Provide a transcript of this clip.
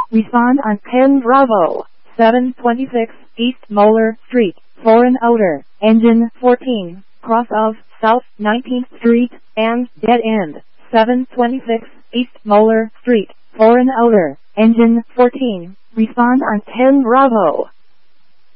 Respond on 10 Bravo, 726 East Moeller Street, Foreign Outer, Engine 14, cross of South 19th Street, and dead end, 726 East Moeller Street, Foreign Outer, Engine 14. Respond on 10 Bravo.